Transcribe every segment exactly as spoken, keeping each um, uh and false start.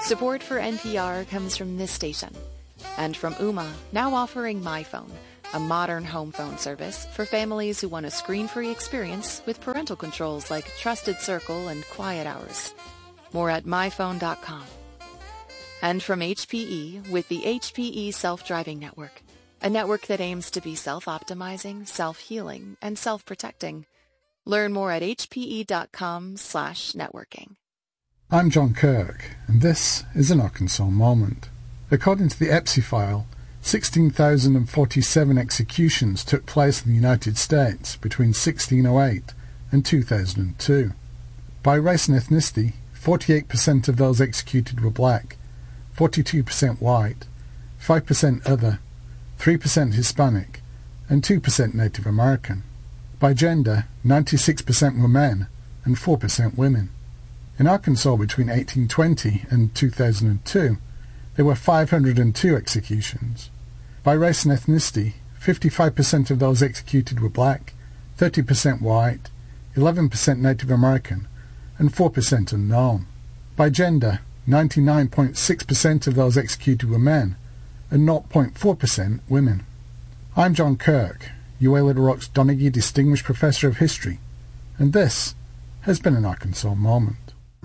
Support for N P R comes from this station and from Ooma, now offering MyPhone, a modern home phone service for families who want a screen-free experience with parental controls like Trusted Circle and Quiet Hours. More at my phone dot com. And from H P E with the H P E Self-Driving Network, a network that aims to be self-optimizing, self-healing, and self-protecting. Learn more at h p e dot com slash networking. I'm John Kirk, and this is an Arkansas Moment. According to the E P S I file, sixteen thousand forty-seven executions took place in the United States between sixteen oh eight and two thousand two. By race and ethnicity, forty-eight percent of those executed were black, forty-two percent white, five percent other, three percent Hispanic, and two percent Native American. By gender, ninety-six percent were men and four percent women. In Arkansas between eighteen twenty and two thousand two, there were five hundred two executions. By race and ethnicity, fifty-five percent of those executed were black, thirty percent white, eleven percent Native American, and four percent unknown. By gender, ninety-nine point six percent of those executed were men, and zero point four percent women. I'm John Kirk, U A Little Rock's Donaghy Distinguished Professor of History, and this has been an Arkansas Moment.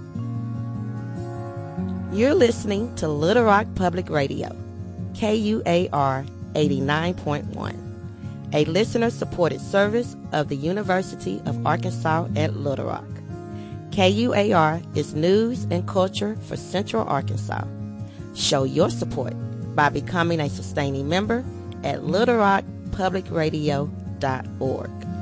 You're listening to Little Rock Public Radio, K U A R eighty-nine point one, a listener-supported service of the University of Arkansas at Little Rock. K U A R is news and culture for Central Arkansas. Show your support by becoming a sustaining member at little rock public radio dot org.